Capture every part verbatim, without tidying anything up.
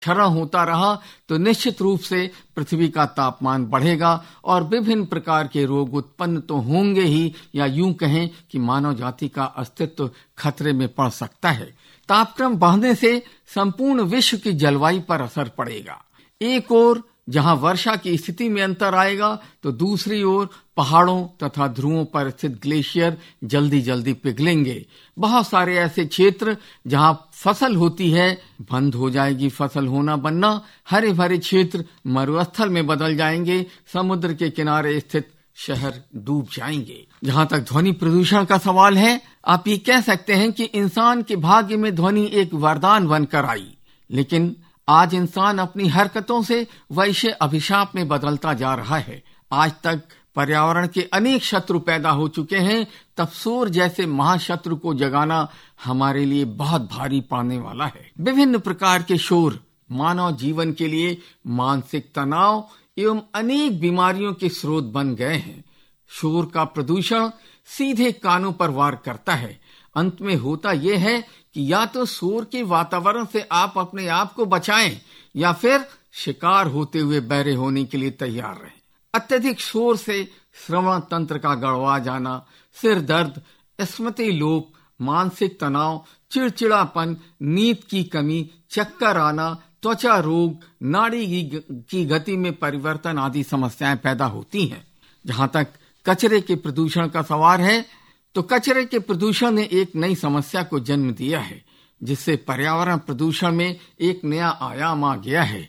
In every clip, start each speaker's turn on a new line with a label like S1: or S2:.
S1: क्षरण होता रहा तो निश्चित रूप से पृथ्वी का तापमान बढ़ेगा और विभिन्न प्रकार के रोग उत्पन्न तो होंगे ही, या यूं कहें कि मानव जाति का अस्तित्व खतरे में पड़ सकता है। तापक्रम बढ़ने से संपूर्ण विश्व की जलवायु पर असर पड़ेगा। एक ओर जहां वर्षा की स्थिति में अंतर आएगा तो दूसरी ओर पहाड़ों तथा ध्रुवों पर स्थित ग्लेशियर जल्दी जल्दी पिघलेंगे। बहुत सारे ऐसे क्षेत्र जहां फसल होती है बंद हो जाएगी फसल होना बनना, हरे भरे क्षेत्र मरुस्थल में बदल जाएंगे, समुद्र के किनारे स्थित शहर डूब जाएंगे। जहां तक ध्वनि प्रदूषण का सवाल है, आप ये कह सकते हैं कि इंसान के भाग्य में ध्वनि एक वरदान बनकर आई, लेकिन आज इंसान अपनी हरकतों से वैश्य अभिशाप में बदलता जा रहा है। आज तक पर्यावरण के अनेक शत्रु पैदा हो चुके हैं, तब शोर जैसे महाशत्रु को जगाना हमारे लिए बहुत भारी पड़ने वाला है। विभिन्न प्रकार के शोर मानव जीवन के लिए मानसिक तनाव एवं अनेक बीमारियों के स्रोत बन गए हैं। शोर का प्रदूषण सीधे कानों पर वार करता है। अंत में होता यह है कि या तो शोर के वातावरण से आप अपने आप को बचाएं या फिर शिकार होते हुए बहरे होने के लिए तैयार रहें। अत्यधिक शोर से श्रवण तंत्र का गड़वा जाना, सिर दर्द, स्मृति लोप, मानसिक तनाव, चिड़चिड़ापन, नींद की कमी, चक्कर आना, त्वचा रोग, नाड़ी की गति में परिवर्तन आदि समस्याएं पैदा होती हैं। जहां तक कचरे के प्रदूषण का सवाल है तो कचरे के प्रदूषण ने एक नई समस्या को जन्म दिया है, जिससे पर्यावरण प्रदूषण में एक नया आयाम आ गया है।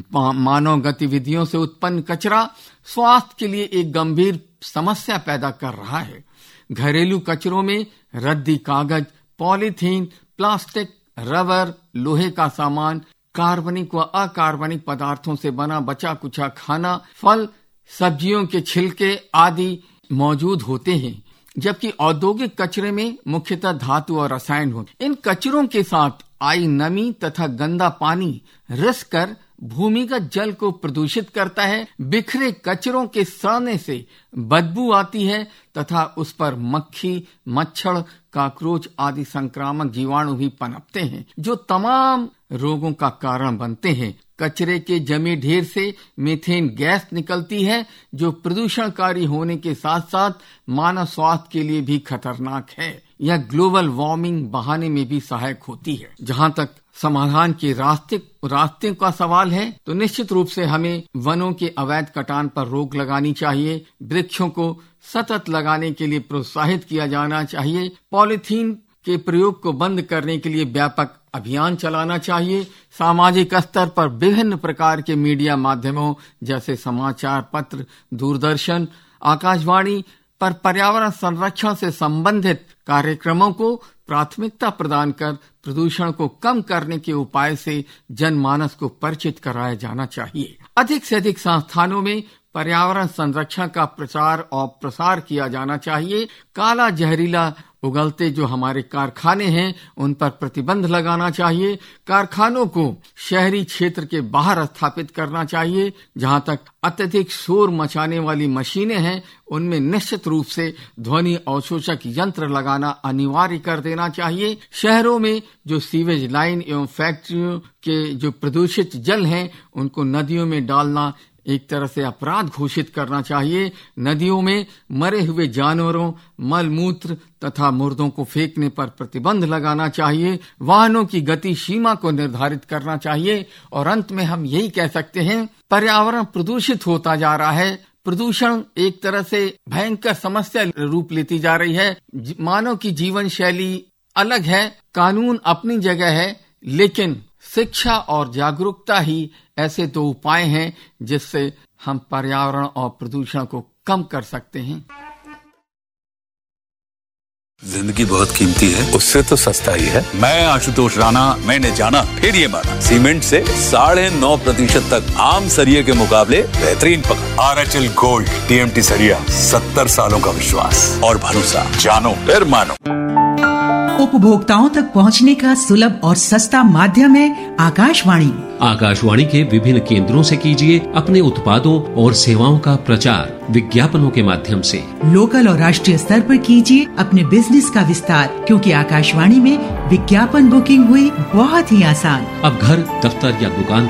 S1: मानव गतिविधियों से उत्पन्न कचरा स्वास्थ्य के लिए एक गंभीर समस्या पैदा कर रहा है। घरेलू कचरों में रद्दी कागज, पॉलीथीन, प्लास्टिक, रबर, लोहे का सामान, कार्बनिक व अकार्बनिक पदार्थों से बना बचा कुचा खाना, फल, सब्जियों के छिलके आदि मौजूद होते हैं, जबकि औद्योगिक कचरे में मुख्यतः धातु और रसायन होते। इन कचरों के साथ आई नमी तथा गंदा पानी रिस कर भूमिगत जल को प्रदूषित करता है। बिखरे कचरों के सड़ने से बदबू आती है तथा उस पर मक्खी, मच्छर, काकरोच आदि संक्रामक जीवाणु भी पनपते हैं, जो तमाम रोगों का कारण बनते हैं। कचरे के जमे ढेर से मीथेन गैस निकलती है, जो प्रदूषणकारी होने के साथ साथ मानव स्वास्थ्य के लिए भी खतरनाक है। यह ग्लोबल वार्मिंग बढ़ाने में भी सहायक होती है। जहां तक समाधान के रास्ते रास्ते का सवाल है तो निश्चित रूप से हमें वनों के अवैध कटान पर रोक लगानी चाहिए। वृक्षों को सतत लगाने के लिए प्रोत्साहित किया जाना चाहिए। पॉलीथीन के प्रयोग को बंद करने के लिए व्यापक अभियान चलाना चाहिए। सामाजिक स्तर पर विभिन्न प्रकार के मीडिया माध्यमों जैसे समाचार पत्र, दूरदर्शन, आकाशवाणी पर पर्यावरण संरक्षण से संबंधित कार्यक्रमों को प्राथमिकता प्रदान कर प्रदूषण को कम करने के उपाय से जनमानस को परिचित कराया जाना चाहिए। अधिक से अधिक संस्थानों में पर्यावरण संरक्षण का प्रचार और प्रसार किया जाना चाहिए। काला जहरीला उगलते जो हमारे कारखाने हैं उन पर प्रतिबंध लगाना चाहिए। कारखानों को शहरी क्षेत्र के बाहर स्थापित करना चाहिए। जहां तक अत्यधिक शोर मचाने वाली मशीनें हैं उनमें निश्चित रूप से ध्वनि अवशोषक यंत्र लगाना अनिवार्य कर देना चाहिए। शहरों में जो सीवेज लाइन एवं फैक्ट्रियों के जो प्रदूषित जल हैं उनको नदियों में डालना एक तरह से अपराध घोषित करना चाहिए। नदियों में मरे हुए जानवरों, मल मूत्र तथा मुर्दों को फेंकने पर प्रतिबंध लगाना चाहिए। वाहनों की गति सीमा को निर्धारित करना चाहिए। और अंत में हम यही कह सकते हैं, पर्यावरण प्रदूषित होता जा रहा है। प्रदूषण एक तरह से भयंकर समस्या रूप लेती जा रही है। मानव की जीवन शैली अलग है, कानून अपनी जगह है, लेकिन शिक्षा और जागरूकता ही ऐसे दो उपाय हैं जिससे हम पर्यावरण और प्रदूषण को कम कर सकते हैं।
S2: जिंदगी बहुत कीमती है, उससे तो सस्ता ही है। मैं आशुतोष राणा, मैंने जाना फिर ये माना, सीमेंट से साढ़े नौ प्रतिशत तक आम सरिये के मुकाबले बेहतरीन पकड़। R H L gold TMT सरिया, सत्तर सालों का विश्वास और भरोसा, जानो फिर मानो।
S3: उपभोक्ताओं तक पहुंचने का सुलभ और सस्ता माध्यम है आकाशवाणी।
S4: आकाशवाणी के विभिन्न केंद्रों से कीजिए अपने उत्पादों और सेवाओं का प्रचार विज्ञापनों के माध्यम से।
S3: लोकल और राष्ट्रीय स्तर पर कीजिए अपने बिजनेस का विस्तार, क्योंकि आकाशवाणी में विज्ञापन बुकिंग हुई बहुत ही आसान।
S4: अब घर, दफ्तर या दुकान